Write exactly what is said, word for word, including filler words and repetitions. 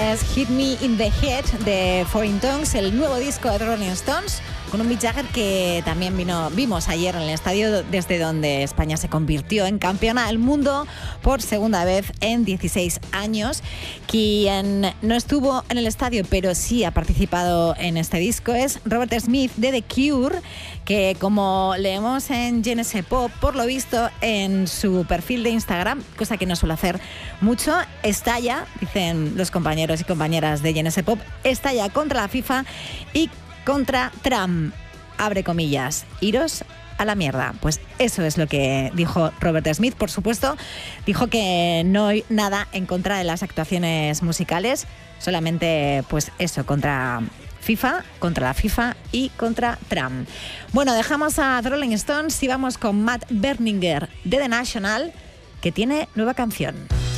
es Hit Me in the Head de Foreign Tongues, el nuevo disco de Rolling Stones, con un Mick Jagger que también vino, vimos ayer en el estadio desde donde España se convirtió en campeona del mundo por segunda vez en dieciséis años. Quien no estuvo en el estadio pero sí ha participado en este disco es Robert Smith de The Cure, que como leemos en G N S Pop, por lo visto en su perfil de Instagram, cosa que no suele hacer mucho, estalla, dicen los compañeros y compañeras de G N S Pop, estalla contra la FIFA y contra Trump, abre comillas, iros a la mierda. Pues eso es lo que dijo Robert Smith. Por supuesto, dijo que no hay nada en contra de las actuaciones musicales, solamente pues eso, contra FIFA, contra la FIFA y contra Trump. Bueno, dejamos a The Rolling Stones y vamos con Matt Berninger de The National, que tiene nueva canción.